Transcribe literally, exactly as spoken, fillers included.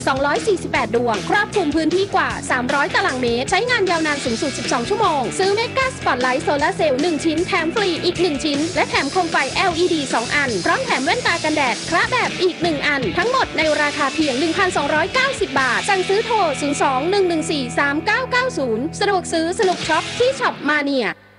สองร้อยสี่สิบแปด ดวงครอบคลุมพื้นที่กว่าสามร้อยตารางเมตรใช้งานยาวนานสูงสุดสิบสองชั่วโมงซื้อเมกาสปอตไลท์โซลาร์เซลล์หนึ่งชิ้นแถมฟรีอีกหนึ่งชิ้นและแถมโคมไฟ แอล อี ดี สองอันพร้อมแถมแว่นตากันแดดคละแบบอีกหนึ่งอันทั้งหมดในราคาเพียง หนึ่งพันสองร้อยเก้าสิบ บาทสั่งซื้อโทรศูนย์ สอง หนึ่ง หนึ่ง สี่ สาม เก้า เก้า ศูนย์สะดวกซื้อสนุกช็อปที่ช็อปมาเนีย